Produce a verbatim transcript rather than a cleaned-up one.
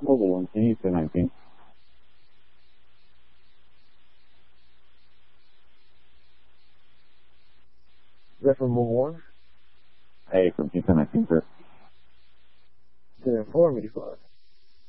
Hold on, can you say nineteen? Is that from War? Hey, from two ten nineteen, sir. To inform me, fuck.